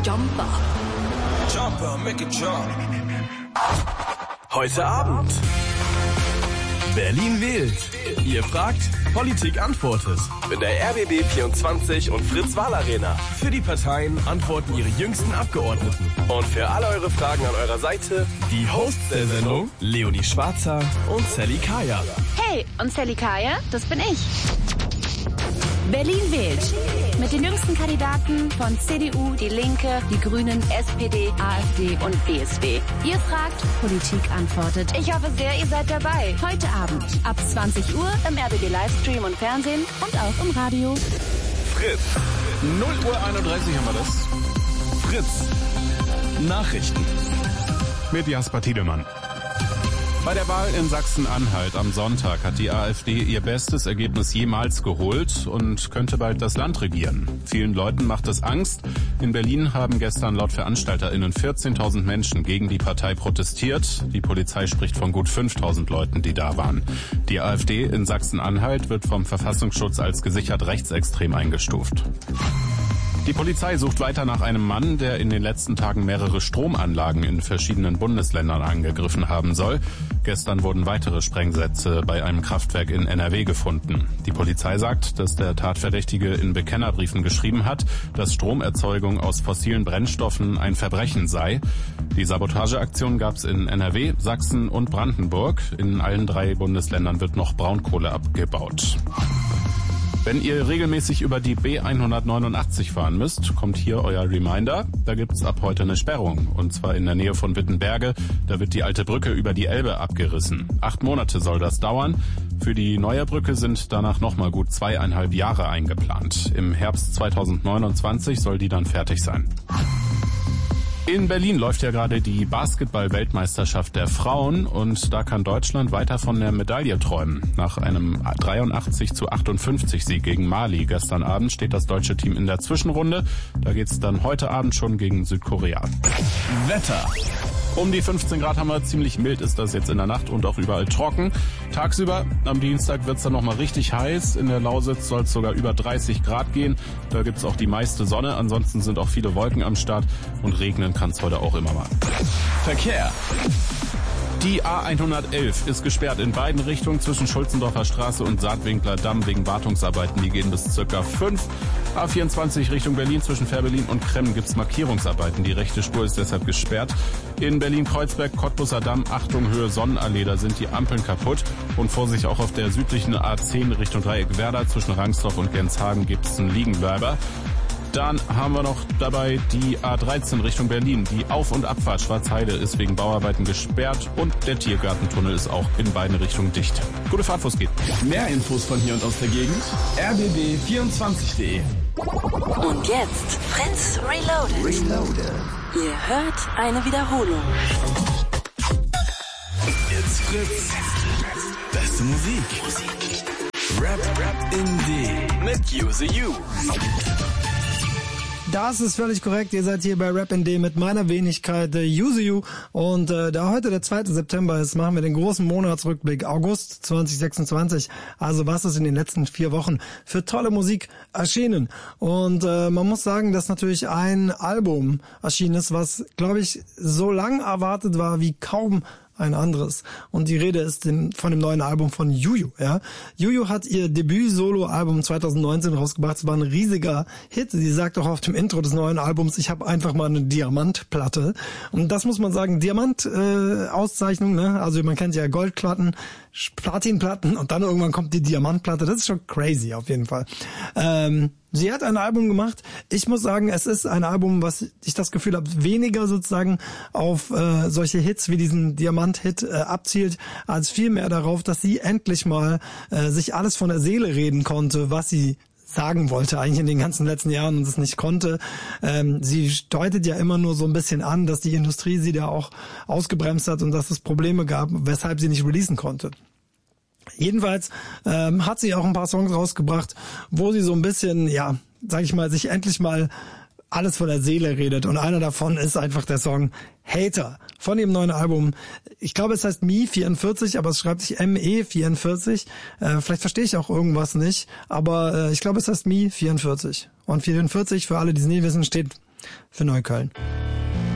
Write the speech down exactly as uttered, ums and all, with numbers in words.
Jumper. Jumper, make it jump. Heute Abend. Berlin wählt. Ihr fragt, Politik antwortet. In der R B B vierundzwanzig und Fritz-Wahl-Arena. Für die Parteien antworten ihre jüngsten Abgeordneten. Und für alle eure Fragen an eurer Seite, die Hosts der Sendung, Leonie Schwarzer und Sally Kaya. Hey, und Sally Kaya, das bin ich. Berlin wählt. Mit den jüngsten Kandidaten von C D U, die Linke, die Grünen, S P D, AfD und B S W. Ihr fragt, Politik antwortet. Ich hoffe sehr, ihr seid dabei. Heute Abend ab zwanzig Uhr im R B B Livestream und Fernsehen und auch im Radio. Fritz. null Uhr einunddreißig haben wir das. Fritz. Nachrichten. Mit Jasper Tiedemann. Bei der Wahl in Sachsen-Anhalt am Sonntag hat die AfD ihr bestes Ergebnis jemals geholt und könnte bald das Land regieren. Vielen Leuten macht es Angst. In Berlin haben gestern laut VeranstalterInnen vierzehntausend Menschen gegen die Partei protestiert. Die Polizei spricht von gut fünftausend Leuten, die da waren. Die AfD in Sachsen-Anhalt wird vom Verfassungsschutz als gesichert rechtsextrem eingestuft. Die Polizei sucht weiter nach einem Mann, der in den letzten Tagen mehrere Stromanlagen in verschiedenen Bundesländern angegriffen haben soll. Gestern wurden weitere Sprengsätze bei einem Kraftwerk in N R W gefunden. Die Polizei sagt, dass der Tatverdächtige in Bekennerbriefen geschrieben hat, dass Stromerzeugung aus fossilen Brennstoffen ein Verbrechen sei. Die Sabotageaktion gab es in N R W, Sachsen und Brandenburg. In allen drei Bundesländern wird noch Braunkohle abgebaut. Wenn ihr regelmäßig über die B hundertneunundachtzig fahren müsst, kommt hier euer Reminder. Da gibt's ab heute eine Sperrung. Und zwar in der Nähe von Wittenberge. Da wird die alte Brücke über die Elbe abgerissen. Acht Monate soll das dauern. Für die neue Brücke sind danach nochmal gut zweieinhalb Jahre eingeplant. Im Herbst zweitausendneunundzwanzig soll die dann fertig sein. In Berlin läuft ja gerade die Basketball-Weltmeisterschaft der Frauen und da kann Deutschland weiter von der Medaille träumen. Nach einem dreiundachtzig zu achtundfünfzig Sieg gegen Mali gestern Abend steht das deutsche Team in der Zwischenrunde. Da geht's dann heute Abend schon gegen Südkorea. Wetter. Um die fünfzehn Grad haben wir, ziemlich mild ist das jetzt in der Nacht und auch überall trocken. Tagsüber am Dienstag wird's dann nochmal richtig heiß. In der Lausitz soll es sogar über dreißig Grad gehen. Da gibt's auch die meiste Sonne. Ansonsten sind auch viele Wolken am Start und regnen kann es heute auch immer mal. Verkehr. Die A hundertelf ist gesperrt in beiden Richtungen zwischen Schulzendorfer Straße und Saatwinkler Damm wegen Wartungsarbeiten. Die gehen bis circa fünf. A vierundzwanzig Richtung Berlin zwischen Fährberlin und Kremmen gibt's Markierungsarbeiten. Die rechte Spur ist deshalb gesperrt. In Berlin-Kreuzberg, Cottbusser Damm, Achtung Höhe Sonnenallee, da sind die Ampeln kaputt. Und Vorsicht auch auf der südlichen A zehn Richtung Dreieck Werder zwischen Rangsdorf und Genshagen gibt's einen Liegenbleiber. Dann haben wir noch dabei die A dreizehn Richtung Berlin. Die Auf- und Abfahrt Schwarzheide ist wegen Bauarbeiten gesperrt und der Tiergartentunnel ist auch in beiden Richtungen dicht. Gute Fahrt, wo es geht. Mehr Infos von hier und aus der Gegend. r b b vierundzwanzig punkt de. Und jetzt Fritz Reloaded. Reloaded. Ihr hört eine Wiederholung. It's Fritz. Beste Musik. Rap, Rap Indie. Mit Use You. Das ist völlig korrekt. Ihr seid hier bei Rap N D mit meiner Wenigkeit äh, Use You. Und äh, da heute der zweite September ist, machen wir den großen Monatsrückblick August zwanzig sechsundzwanzig. Also was ist in den letzten vier Wochen für tolle Musik erschienen? Und äh, man muss sagen, dass natürlich ein Album erschienen ist, was, glaube ich, so lang erwartet war wie kaum ein anderes. Und die Rede ist dem, von dem neuen Album von Juju. Ja, Juju hat ihr Debüt-Solo-Album zwanzig neunzehn rausgebracht. Es war ein riesiger Hit. Sie sagt auch auf dem Intro des neuen Albums, ich habe einfach mal eine Diamantplatte. Und das muss man sagen, Diamant-Auszeichnung. Äh, ne? Also man kennt ja Goldplatten, Platinplatten und dann irgendwann kommt die Diamantplatte. Das ist schon crazy auf jeden Fall. Ähm, Sie hat ein Album gemacht. Ich muss sagen, es ist ein Album, was ich das Gefühl habe, weniger sozusagen auf äh, solche Hits wie diesen Diamant-Hit äh, abzielt, als vielmehr darauf, dass sie endlich mal äh, sich alles von der Seele reden konnte, was sie sagen wollte eigentlich in den ganzen letzten Jahren und es nicht konnte. Ähm, sie deutet ja immer nur so ein bisschen an, dass die Industrie sie da auch ausgebremst hat und dass es Probleme gab, weshalb sie nicht releasen konnte. Jedenfalls ähm, hat sie auch ein paar Songs rausgebracht, wo sie so ein bisschen, ja, sag ich mal, sich endlich mal alles von der Seele redet. Und einer davon ist einfach der Song Hater von ihrem neuen Album. Ich glaube, es heißt Me vierundvierzig, aber es schreibt sich M E vierundvierzig. Äh, vielleicht verstehe ich auch irgendwas nicht, aber äh, ich glaube, es heißt Me vierundvierzig. Und vierundvierzig, für alle, die es nie wissen, steht für Neukölln.